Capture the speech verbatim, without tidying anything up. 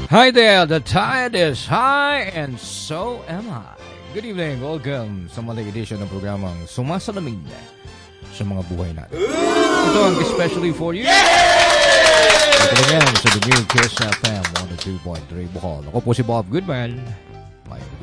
Hi there, the tide is high and so am I. Good evening, welcome sa maling edition ng programang Sumasalamin sa mga buhay natin. Ito ang especially for you. Ito again sa the new Kiss F M one oh two point three Bohol. Ako po si Bob Goodman.